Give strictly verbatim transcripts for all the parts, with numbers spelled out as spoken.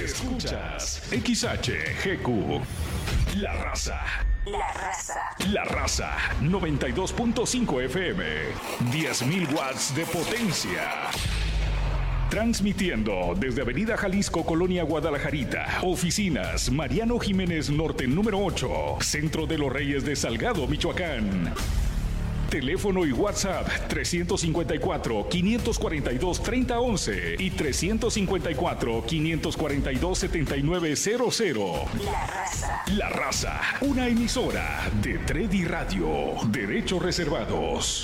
Escuchas X H G Q. La Raza. La Raza. La Raza. noventa y dos punto cinco F M. diez mil watts de potencia. Transmitiendo desde Avenida Jalisco, Colonia Guadalajarita. Oficinas Mariano Jiménez Norte número ocho. Centro de los Reyes de Salgado, Michoacán. Teléfono y WhatsApp trescientos cincuenta y cuatro, quinientos cuarenta y dos, treinta once y trescientos cincuenta y cuatro, quinientos cuarenta y dos, setenta y nueve cero cero. La Raza. La Raza, una emisora de Tredi Radio. Derechos reservados.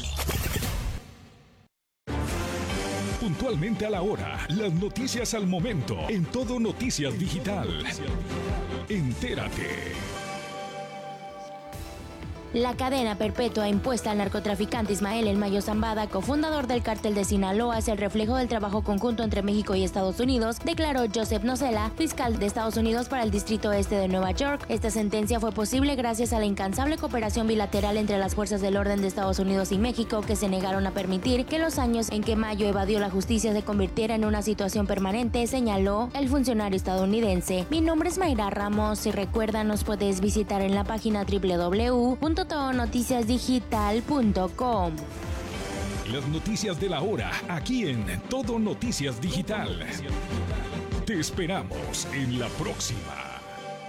Puntualmente a la hora, las noticias al momento, en Todo Noticias Digital. Entérate. La cadena perpetua impuesta al narcotraficante Ismael El Mayo Zambada, cofundador del cártel de Sinaloa, es el reflejo del trabajo conjunto entre México y Estados Unidos, declaró Joseph Nocella, fiscal de Estados Unidos para el Distrito Este de Nueva York. Esta sentencia fue posible gracias a la incansable cooperación bilateral entre las fuerzas del orden de Estados Unidos y México, que se negaron a permitir que los años en que Mayo evadió la justicia se convirtiera en una situación permanente, señaló el funcionario estadounidense. Mi nombre es Mayra Ramos y recuerda, nos puedes visitar en la página doble u doble u doble u punto todo noticias digital punto com. Las noticias de la hora, aquí en Todo Noticias Digital. Te esperamos en la próxima.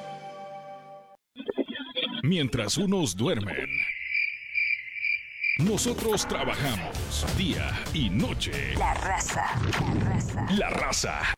Mientras unos duermen, nosotros trabajamos día y noche. La Raza. La Raza. La Raza,